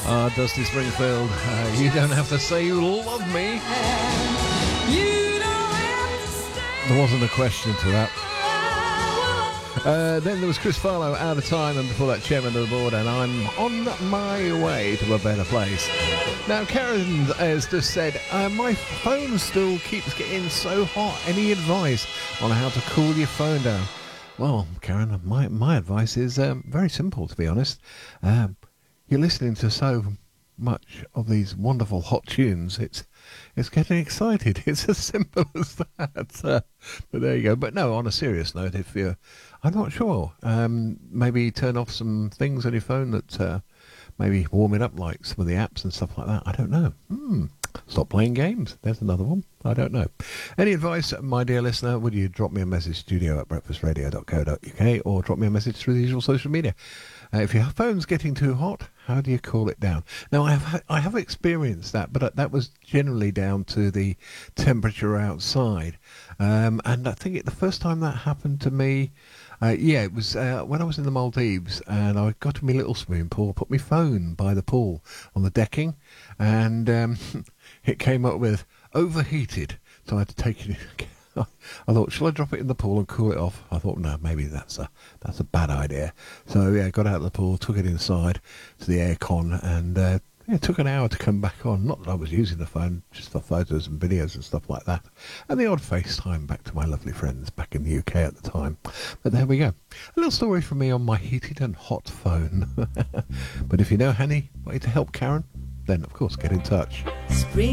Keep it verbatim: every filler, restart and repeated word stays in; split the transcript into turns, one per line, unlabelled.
Ah, Dusty Springfield, uh, you don't have to say you love me. There wasn't a question to that. Uh, then there was Chris Farlow, Out of Time, and before that, Chairman of the Board, and I'm on my way to a better place. Now, Karen has just said, uh, my phone still keeps getting so hot. Any advice on how to cool your phone down? Well, Karen, my, my advice is um, very simple, to be honest. Um, you're listening to so much of these wonderful hot tunes, it's it's getting excited. It's as simple as that. Uh, but there you go. But no, on a serious note, if you're, I'm not sure, um, maybe turn off some things on your phone that uh, maybe warm it up, like some of the apps and stuff like that. I don't know. Hmm. Stop playing games. There's another one. I don't know. Any advice, my dear listener, would you drop me a message, studio at breakfast radio dot co dot uk, or drop me a message through the usual social media. Uh, if your phone's getting too hot, how do you cool it down? Now, I have I have experienced that, but that was generally down to the temperature outside. Um, and I think it, the first time that happened to me, uh, yeah, it was uh, when I was in the Maldives, and I got to my little swimming pool, put my phone by the pool on the decking, and um, it came up with overheated, so I had to take it. I thought, shall I drop it in the pool and cool it off? I thought, no, maybe that's a that's a bad idea. So yeah, got out of the pool, took it inside to the aircon, and uh, yeah, it took an hour to come back on. Not that I was using the phone, just for photos and videos and stuff like that, and the odd FaceTime back to my lovely friends back in the U K at the time. But there we go, a little story from me on my heated and hot phone. But if you know Hanny, want you to help Karen, then of course get in touch.
Spring.